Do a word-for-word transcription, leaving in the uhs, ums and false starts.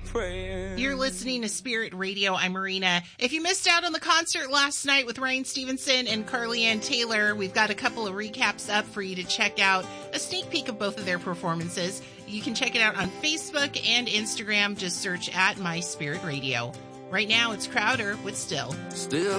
praying. You're listening to Spirit Radio. I'm Marina. If you missed out on the concert last night with Ryan Stevenson and Carly Ann Taylor, we've got a couple of recaps up for you to check out. A sneak peek of both of their performances. You can check it out on Facebook and Instagram. Just search at My Spirit Radio. Right now, it's Crowder with Still. Still